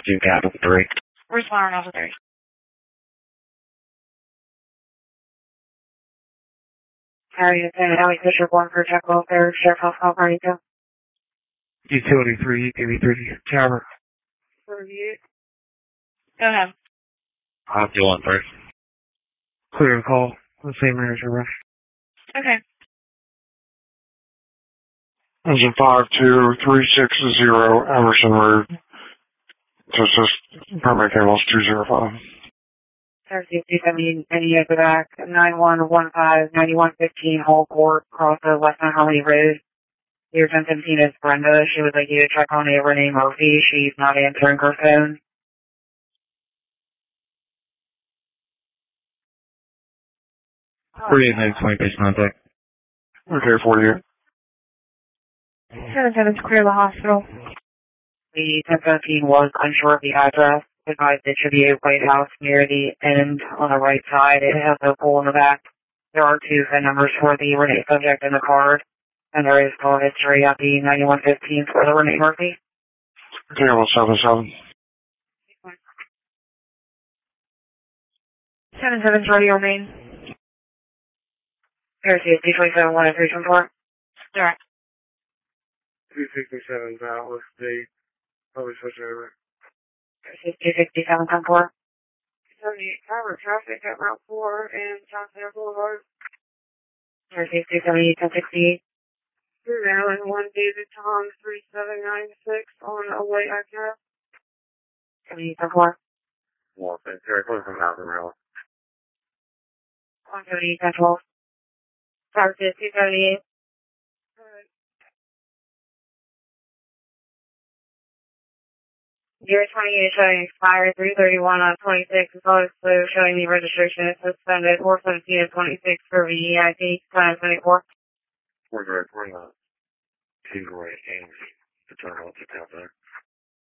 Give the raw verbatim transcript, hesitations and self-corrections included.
two, Captain three. Where's Flower Novel three? Harry, Lieutenant Ellie Fisher, born for check welfare, Sheriff House, California. Utility three, U K V three, Tower. Review. Go ahead. Hot two one three. Clear the call. The same manager rush. Okay. Engine five two three six zero, Emerson Road. This is permit cables two zero five. Thursday, two seventy, N E O go back, nine one one five, ninety-one fifteen, Whole Court, across the Western Harmony Road. Your ten seventeen is Brenda. She would like you to check on a Renee Murphy. She's not answering her phone. forty-eight minutes, twenty patient contact. Okay, forty-eight. seven seven to clear the hospital. The ten seventeen was unsure of the address. Advised it should be a White House near the end on the right side. It has a pole in the back. There are two phone numbers for the Renee subject in the card. And there is call history at the ninety-one fifteen for the Renee Murphy. Okay, well, seven seven. seven seven's radio main. Here it is, D twenty-seven one oh three seven four. Direct. two sixty-seven, Dallas State. Probably switch over. Here it is, two sixty-seven ten four. seventy-eight Tower traffic at Route four and John Center Boulevard. Here it is, two seventy-eight ten sixty-eight. Through Maryland, one David Tom three seven nine six on a white iPad. seventy-eight ten four. Well, it's very close from Mountain Rail. one seventy-eight ten twelve. Tower two seventy-eight. Year twenty-eight showing expired three thirty-one on twenty-six. As well as blue showing the registration is suspended four seventeen and twenty-six for V E I P. Time twenty-four. We're very, we're not. Two great things to turn out to tap there.